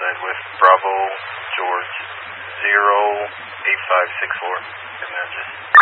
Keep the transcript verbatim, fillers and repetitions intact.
ahead with Bravo, George, zero eight five six four, and then just